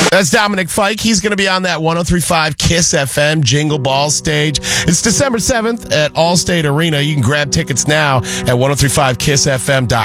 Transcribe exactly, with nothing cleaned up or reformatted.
That's Dominic Fike. He's going to be on that one oh three point five KISS F M Jingle Ball stage. It's December seventh at Allstate Arena. You can grab tickets now at ten thirty-five kiss f m dot com.